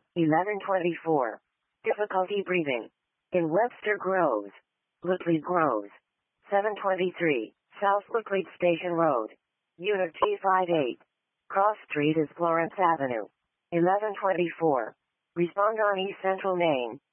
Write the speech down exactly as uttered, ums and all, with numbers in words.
eleven twenty-four. Difficulty breathing. In Webster Groves. Lutleyd Groves. seven twenty-three. South Lutleyd Station Road. Unit G fifty-eight. Cross Street is Florence Avenue. eleven twenty-four. Respond on East Central Main.